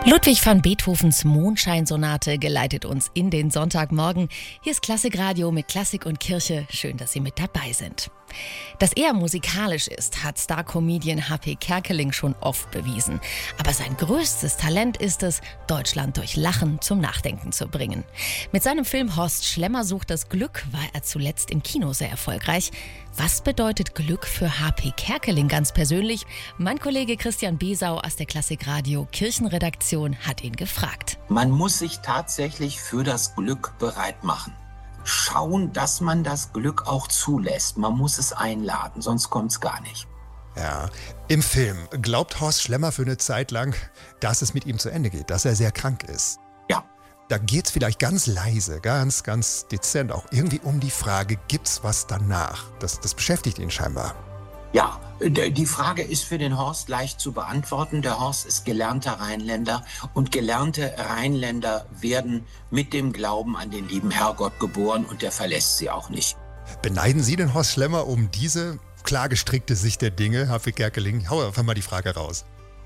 Ludwig van Beethovens Mondscheinsonate geleitet uns in den Sonntagmorgen. Hier ist Klassikradio mit Klassik und Kirche. Schön, dass Sie mit dabei sind. Dass er musikalisch ist, hat Star-Comedian H.P. Kerkeling schon oft bewiesen. Aber sein größtes Talent ist es, Deutschland durch Lachen zum Nachdenken zu bringen. Mit seinem Film Horst Schlemmer sucht das Glück war er zuletzt im Kino sehr erfolgreich. Was bedeutet Glück für H.P. Kerkeling ganz persönlich? Mein Kollege Christian Besau aus der Klassikradio Kirchenredaktion hat ihn gefragt. Man muss sich tatsächlich für das Glück bereit machen. Schauen, dass man das Glück auch zulässt. Man muss es einladen, sonst kommt es gar nicht. Ja, im Film glaubt Horst Schlemmer für eine Zeit lang, dass es mit ihm zu Ende geht, dass er sehr krank ist. Ja. Da geht es vielleicht ganz leise, ganz dezent auch irgendwie um die Frage, gibt's was danach? Das beschäftigt ihn scheinbar. Ja, die Frage ist für den Horst leicht zu beantworten. Der Horst ist gelernter Rheinländer und gelernte Rheinländer werden mit dem Glauben an den lieben Herrgott geboren und der verlässt sie auch nicht. Beneiden Sie den Horst Schlemmer um diese klar gestrickte Sicht der Dinge, H.P. Kerkeling? Hau einfach mal die Frage raus.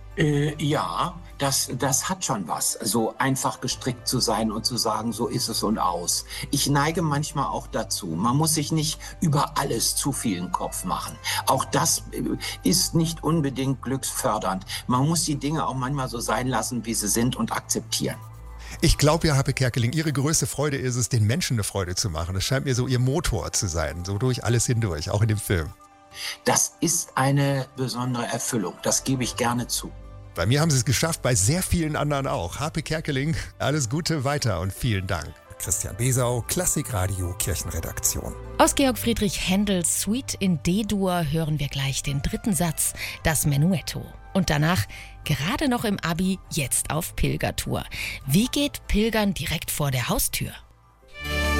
Ja, das hat schon was, so einfach gestrickt zu sein und zu sagen, so ist es und aus. Ich neige manchmal auch dazu. Man muss sich nicht über alles zu viel in den Kopf machen. Auch das ist nicht unbedingt glücksfördernd. Man muss die Dinge auch manchmal so sein lassen, wie sie sind und akzeptieren. Ich glaube ja, H.P. Kerkeling, Ihre größte Freude ist es, den Menschen eine Freude zu machen. Das scheint mir so Ihr Motor zu sein, so durch alles hindurch, auch in dem Film. Das ist eine besondere Erfüllung, das gebe ich gerne zu. Bei mir haben Sie es geschafft, bei sehr vielen anderen auch. H.P. Kerkeling, alles Gute weiter und vielen Dank. Christian Besau, Klassikradio Kirchenredaktion. Aus Georg Friedrich Händels Suite in D-Dur hören wir gleich den dritten Satz, das Menuetto. Und danach, gerade noch im Abi, jetzt auf Pilgertour. Wie geht Pilgern direkt vor der Haustür?